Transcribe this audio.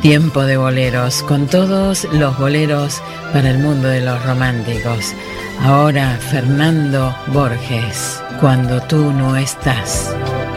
Tiempo de boleros, con todos los boleros para el mundo de los románticos. Ahora Fernando Borges, Cuando tú no estás.